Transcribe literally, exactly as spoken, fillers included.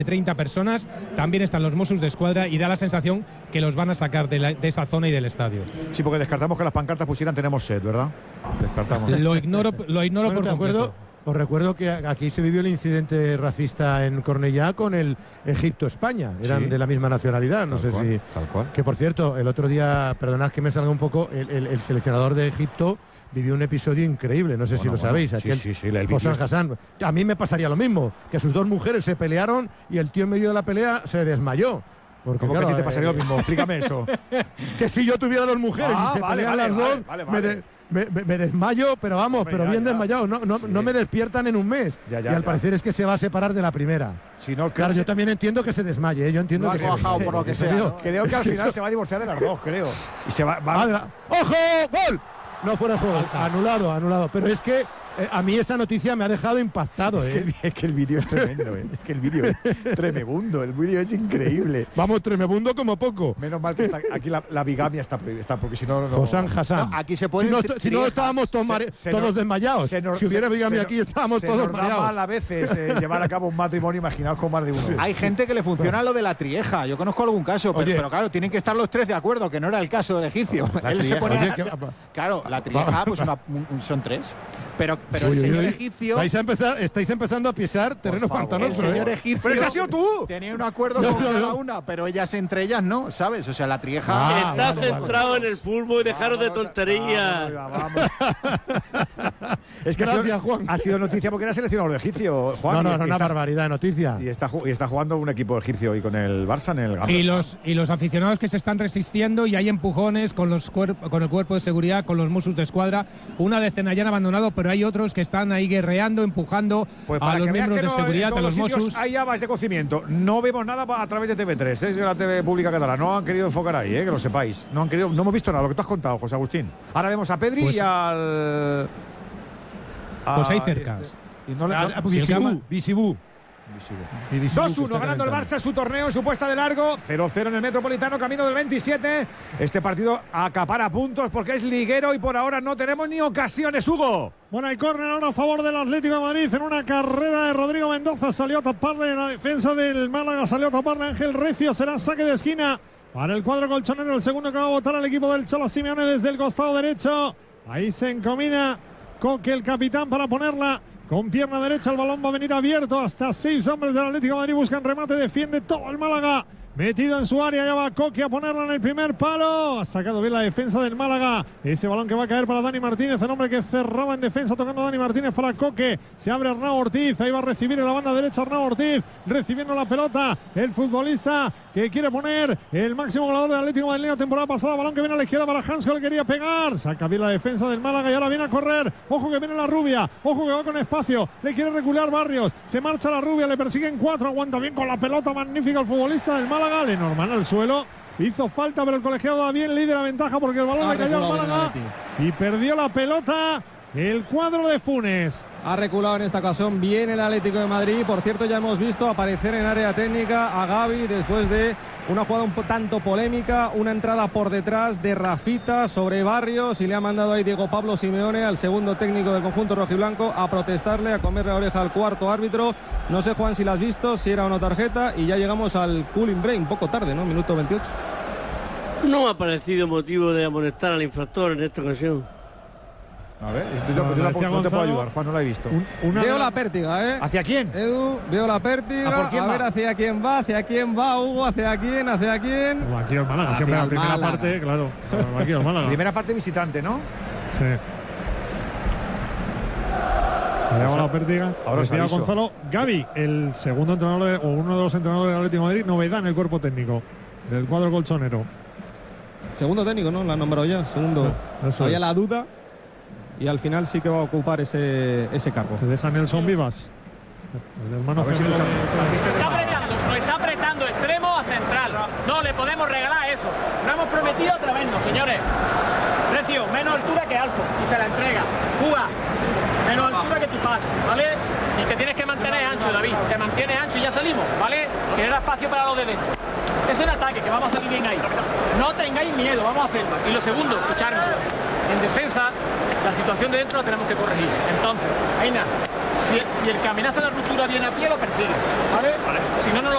treinta personas, también están los Mossos de Escuadra y da la sensación que los van a sacar de, la, de esa zona y del estadio. Sí, porque descartamos que las pancartas pusieran tenemos sed, ¿verdad? Descartamos. Lo ignoro, lo ignoro bueno, por de acuerdo. completo. Os recuerdo que aquí se vivió el incidente racista en Cornellá con el Egipto-España. Eran sí. de la misma nacionalidad. No tal sé cual, si. Tal cual. Que por cierto, el otro día, perdonad que me salga un poco, el, el, el seleccionador de Egipto vivió un episodio increíble. No sé bueno, si lo bueno. sabéis. Sí, Aquel sí, sí, el José vídeo. Hassan. A mí me pasaría lo mismo. Que sus dos mujeres se pelearon y el tío en medio de la pelea se desmayó. Porque, ¿Cómo claro, que a ti te pasaría eh, lo mismo? Explícame eso. Que si yo tuviera dos mujeres Ah, y se vale, pelean vale, las vale, dos, vale, me, vale. de- me, me- me desmayo, pero vamos, Hombre, pero ya, bien ya. desmayado. No, no, Sí. no me despiertan en un mes. Ya, ya, y al ya. parecer es que se va a separar de la primera. Si no, Claro, yo también entiendo que se desmaye, ¿eh? Yo entiendo Lo ha que se cuajado desmaye. por lo que Pero, sea, tío, ¿no? creo que al es final eso- se va a divorciar de las dos, creo. Y se va. va- Ah, de la- ¡Ojo! ¡Gol! No fuera de juego. Anulado, anulado. Pero es que eh, a mí esa noticia me ha dejado impactado, es, que ¿eh? el, es que el vídeo es tremendo, ¿eh? Es que el vídeo es tremebundo. El vídeo es increíble. Vamos, tremebundo como poco. Menos mal que está, aquí la, la bigamia está prohibida, porque si no, no. Josán Hassan. No, aquí se Si pueden no, tri- si no triejas. estábamos todos, mare- Se- se todos nos- desmayados. se nos- si hubiera se- bigamia se- aquí estábamos se todos nos da mareados. mal a veces eh, llevar a cabo un matrimonio, imaginaos con más de uno. Hay gente que le funciona lo de la trieja. Yo conozco algún caso, pero, Oye. pero claro, tienen que estar los tres de acuerdo, que no era el caso del egipcio. La Él se trieja. pone a- Oye, que- Claro, la trieja, pues una- un- son tres. Pero, pero Uy, el uy, señor uy. egipcio. Vais a empezar, estáis empezando a pisar terreno Por favor, pantanoso, el señor ¿eh? egipcio. ¡Pero ese has sido tú! Tenía un acuerdo No, con no, cada no. una, pero ellas entre ellas no, ¿sabes? O sea, la trieja. Ah, Está vale, centrado vale. en el fútbol y dejaros de Vamos, tonterías. vamos, vamos. Es que ha Gracias, sido, Juan. ha sido noticia porque era seleccionador de egipcio, Juan. No, y- no, y no, una está- barbaridad de noticia. Y está, ju- y está jugando un equipo egipcio hoy con el Barça en el Gamba. Y los, y los aficionados que se están resistiendo y hay empujones con, los cuerp- con el cuerpo de seguridad, con los Mossos de Escuadra. Una decena ya han abandonado, pero hay otros que están ahí guerreando, empujando Pues a para los que veas miembros que de no, en seguridad, todos a los los sitios Mossos. hay habas de cocimiento. No vemos nada pa- a través de T V tres, ¿eh? de la T V pública catalana. No han querido enfocar ahí, ¿eh? Que lo sepáis. No han querido, no hemos visto nada, lo que tú has contado, José Agustín. Ahora vemos a Pedri Pues- y al. a Pues hay cercas. este. Y no le- Ah, no- ah, Sí, Bisibú, llama- Bisibú. Y Bisibú, dos que uno está ganando el calentando. Barça su torneo, su puesta de largo. cero cero en el Metropolitano, camino del veintisiete. Este partido acapara puntos porque es liguero y por ahora no tenemos ni ocasiones, Hugo. Bueno, hay córner ahora a favor del Atlético de Madrid en una carrera de Rodrigo Mendoza. Salió a taparle en la defensa del Málaga, salió a taparle Ángel Recio. Será saque de esquina para el cuadro colchonero. El segundo que va a votar al equipo del Cholo Simeone desde el costado derecho. Ahí se encomina Coque, el capitán, para ponerla con pierna derecha. El balón va a venir abierto. Hasta seis hombres del Atlético de Madrid buscan remate. Defiende todo el Málaga. Metido en su área, ya va Coque a ponerla en el primer palo. Ha sacado bien la defensa del Málaga. Ese balón que va a caer para Dani Martínez, el hombre que cerraba en defensa, tocando a Dani Martínez para Coque. Se abre Arnau Ortiz, ahí va a recibir en la banda derecha Arnau Ortiz, recibiendo la pelota. El futbolista que quiere poner el máximo goleador del Atlético de Madrid la temporada pasada. Balón que viene a la izquierda para Hansko, le quería pegar. Saca bien la defensa del Málaga y ahora viene a correr. Ojo que viene la rubia, ojo que va con espacio. Le quiere recular Barrios. Se marcha la rubia, le persiguen cuatro. Aguanta bien con la pelota, magnífica el futbolista del Málaga. Le normal al suelo. Hizo falta, pero el colegiado da bien, ley de la ventaja porque el balón Ha le cayó al reculado bien Málaga el y perdió la pelota el cuadro de Funes. Ha reculado en esta ocasión bien el Atlético de Madrid. Por cierto, ya hemos visto aparecer en área técnica a Gavi después de una jugada un tanto polémica, una entrada por detrás de Rafita sobre Barrios y le ha mandado ahí Diego Pablo Simeone, al segundo técnico del conjunto rojiblanco, a protestarle, a comerle la oreja al cuarto árbitro. No sé, Juan, si la has visto, si era o no tarjeta, y ya llegamos al cooling break, un poco tarde, ¿no? Minuto veintiocho. No me ha parecido motivo de amonestar al infractor en esta ocasión. A ver, yo, yo- yo tampoco- no te puedo ayudar, Juan, no la he visto. Un- una Veo gran- la pértiga, ¿eh? ¿Hacia quién? Edu, veo la pértiga. ¿A por quién a va? ver hacia quién va, hacia quién va, Hugo, hacia quién, hacia quién. Bueno, aquí el Málaga, Aquí siempre la el primera Málaga. parte, claro. Aquí el Málaga. Primera parte visitante, ¿no? Sí. Allá va la pértiga. ahora os Decía aviso. Gonzalo, Gavi, el segundo entrenador de- o uno de los entrenadores del Atlético de Madrid, novedad en el cuerpo técnico del cuadro colchonero. Segundo técnico, ¿no? La han nombrado ya. Segundo. Eso Había es. la duda y al final sí que va a ocupar ese, ese cargo. Se deja Nelson Vivas. El hermano A ver si gemelo lo- de- al míster de- Está apretando, nos está apretando extremo a central. No le podemos regalar eso. No hemos prometido atrevernos, señores. Recio, menos altura que Alfo y se la entrega. Cuba, menos altura que tu padre, ¿vale? Y te tienes que mantener ancho, David. Te mantienes ancho y ya salimos, ¿vale? Genera espacio para los de dentro. Es un ataque, que vamos a salir bien ahí. No tengáis miedo, vamos a hacerlo. Y lo segundo, escucharme. En defensa, la situación de dentro la tenemos que corregir. Entonces, Aina, si, si el que amenaza la ruptura viene a pie, lo persigue, ¿vale? Si no, no lo